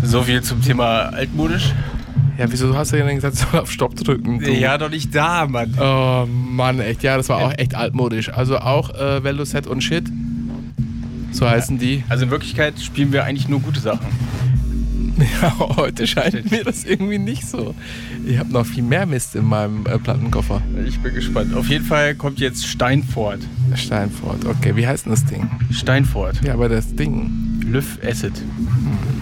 So viel zum Thema altmodisch. Ja, wieso hast du denn gesagt, ich soll auf Stopp drücken? Du? Ja, doch nicht da, Mann. Oh Mann, echt, ja, das war auch echt altmodisch. Also auch Veloset und Shit, so heißen die. Also in Wirklichkeit spielen wir eigentlich nur gute Sachen. Ja, heute scheint mir das irgendwie nicht so. Ich habe noch viel mehr Mist in meinem Plattenkoffer. Ich bin gespannt. Auf jeden Fall kommt jetzt Steinfort. Steinfort, okay, wie heißt denn das Ding? Steinfort. Ja, aber das Ding. Live Acid.